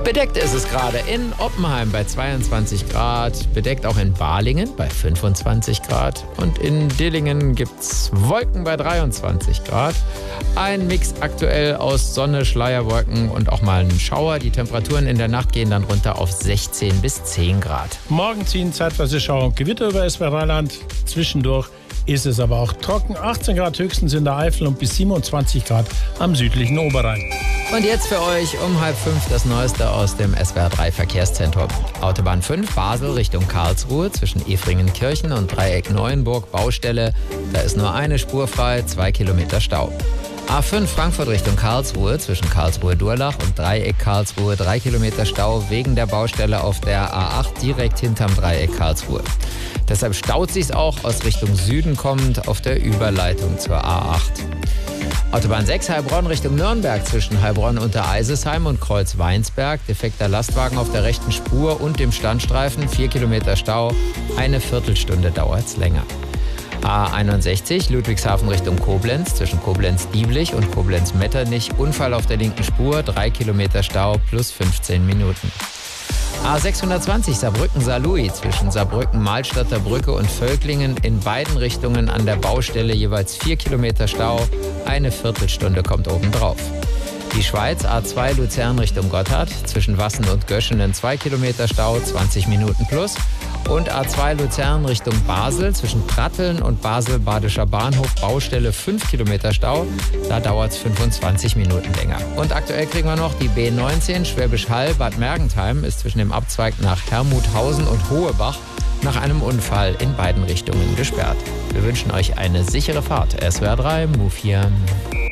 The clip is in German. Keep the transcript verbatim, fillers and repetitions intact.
Bedeckt ist es gerade in Oppenheim bei zweiundzwanzig Grad, bedeckt auch in Balingen bei fünfundzwanzig Grad und in Dillingen gibt es Wolken bei dreiundzwanzig Grad. Ein Mix aktuell aus Sonne, Schleierwolken und auch mal einen Schauer. Die Temperaturen in der Nacht gehen dann runter auf sechzehn bis zehn Grad. Morgen ziehen zeitweise Schauer und Gewitter über S W R-Rheinland. Zwischendurch ist es aber auch trocken. achtzehn Grad höchstens in der Eifel und bis siebenundzwanzig Grad am südlichen Oberrhein. Und jetzt für euch um halb fünf das Neueste aus dem S W R drei Verkehrszentrum. Autobahn fünf Basel Richtung Karlsruhe zwischen Efringenkirchen und Dreieck Neuenburg Baustelle. Da ist nur eine Spur frei, zwei Kilometer Stau. A fünf Frankfurt Richtung Karlsruhe zwischen Karlsruhe-Durlach und Dreieck Karlsruhe, drei Kilometer Stau wegen der Baustelle auf der A acht direkt hinterm Dreieck Karlsruhe. Deshalb staut sich's auch aus Richtung Süden kommend auf der Überleitung zur A acht. Autobahn sechs Heilbronn Richtung Nürnberg zwischen Heilbronn unter Eisesheim und Kreuz-Weinsberg. Defekter Lastwagen auf der rechten Spur und dem Standstreifen, vier Kilometer Stau. Eine Viertelstunde dauert's länger. A einundsechzig Ludwigshafen Richtung Koblenz zwischen Koblenz-Dieblich und Koblenz-Metternich. Unfall auf der linken Spur, drei Kilometer Stau plus fünfzehn Minuten. A sechshundertzwanzig Saarbrücken-Saarlouis zwischen Saarbrücken-Mahlstadter Brücke und Völklingen in beiden Richtungen an der Baustelle jeweils vier Kilometer Stau. Eine Viertelstunde kommt obendrauf. Die Schweiz A zwei Luzern Richtung Gotthard zwischen Wassen und Göschenen zwei Kilometer Stau, zwanzig Minuten plus. Und A zwei Luzern Richtung Basel zwischen Pratteln und Basel-Badischer Bahnhof Baustelle fünf Kilometer Stau. Da dauert es fünfundzwanzig Minuten länger. Und aktuell kriegen wir noch die B neunzehn Schwäbisch Hall Bad Mergentheim ist zwischen dem Abzweig nach Hermuthausen und Hohebach nach einem Unfall in beiden Richtungen gesperrt. Wir wünschen euch eine sichere Fahrt. S W R drei, Move hier.